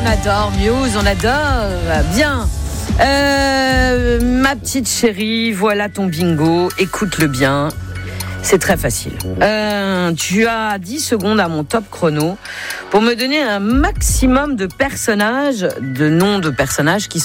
adore Muse, on adore. Bien. Ma petite chérie, voilà ton bingo. Écoute-le bien. C'est très facile. Tu as 10 secondes à mon top chrono pour me donner un maximum de personnages, de noms de personnages qui